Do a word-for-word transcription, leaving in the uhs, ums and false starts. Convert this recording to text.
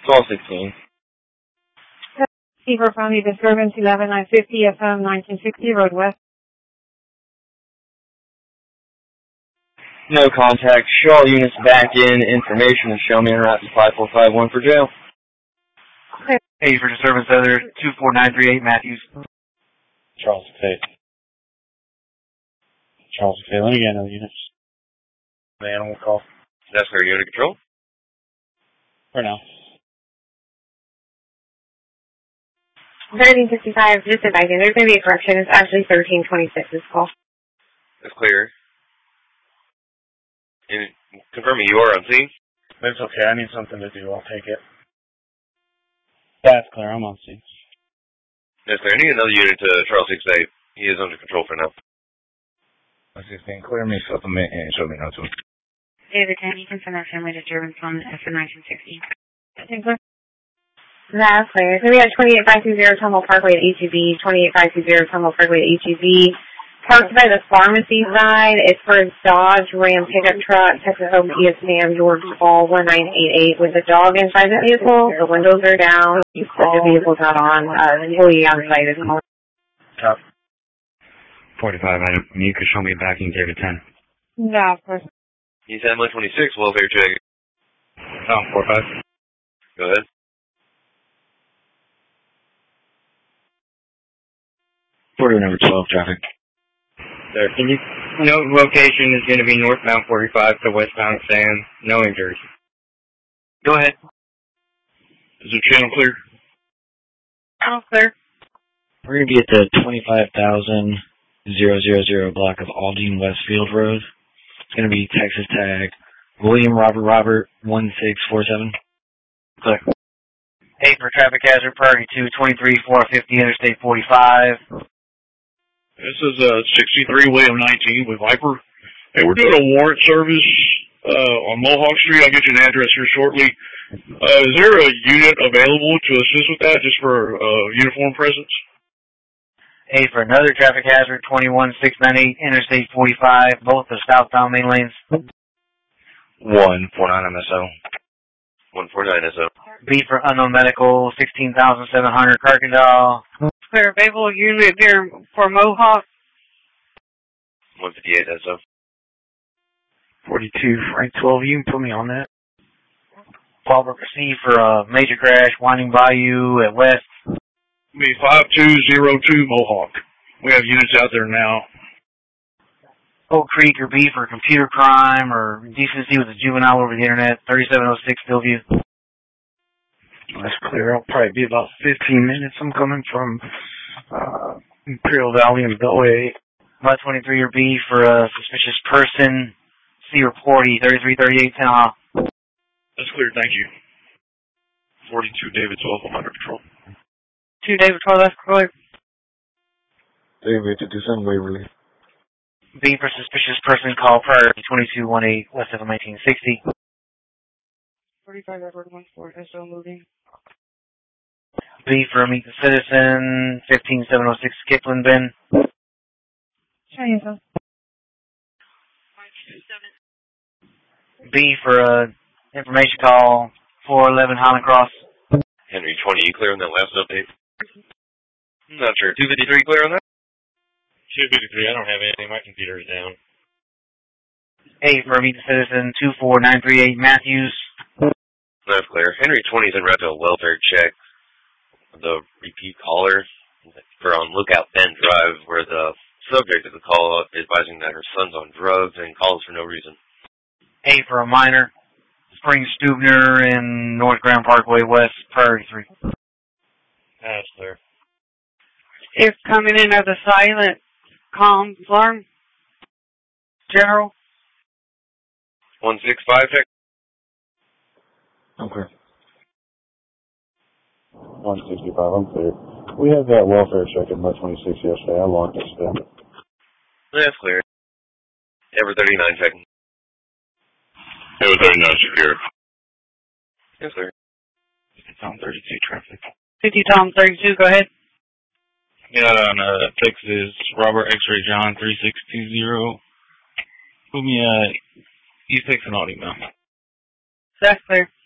twelve sixteen. Fever from the disturbance eleven nine fifty F M nineteen sixty Road West. No contact. Show all units back in. Information and show me en route to five four five one for jail. Okay. Hey, for disturbance other two four nine three eight Matthews. Charles McFay. Charles McFay. Let me get another unit. The animal call. That's clear. Unit control? For now. thirteen fifty-five, just advising, there's going to be a correction. It's actually thirteen twenty-six this call. That's clear. And confirming you are on scene? That's okay. I need something to do. I'll take it. That's clear. I'm on scene. That's clear. I need another unit to Charles six eight. He is under control for now. sixteen, clear me, supplement, and show me how to. David ten, you can send that family disturbance on F M nineteen sixty. That's clear. So we have twenty-eight five two zero Tumble Parkway at H E B, twenty-eight five two zero Tumble Parkway at H E B. Parked by the pharmacy side. It's for a Dodge Ram pickup truck, Texas Home E S Nam, George Fall one nine eight eight, with a dog inside the vehicle. The windows are down. You call. The vehicle's not on. Uh, the employee on site is calling. Top. forty-five, I, you can show me back in David ten. No, of course. He's at one twenty-six, welfare check. Oh, four five. Go ahead. Order number twelve, traffic. Sir, can you note location is going to be northbound forty-five to westbound Sam. No injuries. Go ahead. Is the channel clear? Channel clear. We're going to be at the twenty-five thousand block of Aldine Westfield Road. It's going to be Texas tag William Robert Robert one six four seven. Clear. Hey, for traffic hazard priority two twenty-three four fifty Interstate forty-five. This is uh, sixty-three William nineteen with Viper. Hey, we're doing a warrant service uh, on Mohawk Street. I'll get you an address here shortly. Uh, is there a unit available to assist with that, just for uh, uniform presence? Hey, for another traffic hazard, twenty-one six ninety-eight Interstate forty-five, both are southbound main lanes. one forty-nine M S O. one forty-nine S O. B for unknown medical, sixteen thousand seven hundred Kirkendall. Clear. Available unit there for Mohawk. one fifty-eight S O. forty-two Frank twelve, you can put me on that. Paul Brooker C for a major crash, Winding Bayou at West. Me five two zero two Mohawk. We have units out there now. Oak Creek or B for computer crime or decency with a juvenile over the internet, thirty-seven oh six Stillview. That's clear. I'll probably be about fifteen minutes. I'm coming from uh, Imperial Valley and Beltway. five twenty-three or B for a suspicious person. C report E thirty-three thirty-eight ten off. That's clear. Thank you. forty-two David twelve, I'm under control. two David twelve, that's clear. David to descend Waverly. B for suspicious person call priority twenty-two eighteen west of nineteen sixty. forty-five Edward one four S O moving. B for meet the citizen, fifteen seven oh six Skipland bin. Chinese. B for a information call, four eleven Highland Cross. Henry twenty, you clear on that last update? I'm not sure. two fifty-three clear on that? two fifty-three, I don't have anything. My computer is down. A for meet the citizen, two four nine three eight Matthews. That's clear. Henry twenty is en route to a welfare check. The repeat caller for on Lookout Bend Drive, where the subject of the call is advising that her son's on drugs and calls for no reason. A for a minor, Spring Stubner in North Grand Parkway West, priority three. That's clear. It's coming in as a silent calm alarm. General. one six five, check. I'm clear. one sixty-five, I'm clear. We had that welfare check at Mud twenty-six yesterday. I logged it still. That's clear. Ever thirty-nine, check. Ever thirty-nine, secure. Yes, sir. It's on thirty-two traffic. fifty Tom thirty-two, go ahead. Got on uh, Texas Robert X-Ray John three six two zero. Put me at East Texas Audi now. That's clear.